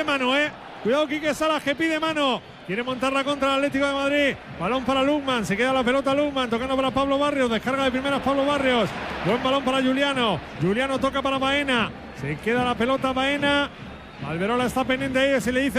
mano, Cuidado Quique Salas que pide mano. Quiere montar la contra el Atlético de Madrid. Balón para Lukman. Se queda la pelota Lukman. Tocando para Pablo Barrios. Descarga de primeras Pablo Barrios. Buen balón para Juliano. Juliano toca para Baena. Se queda la pelota Baena. Alberola está pendiente de ella. Se le dice.